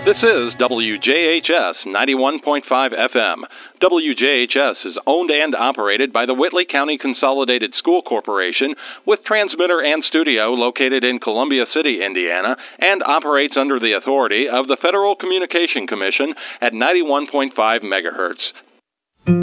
This is WJHS 91.5 FM. WJHS is owned and operated by the Whitley County Consolidated School Corporation, with transmitter and studio located in Columbia City, Indiana, and operates under the authority of the Federal Communication Commission at 91.5 megahertz.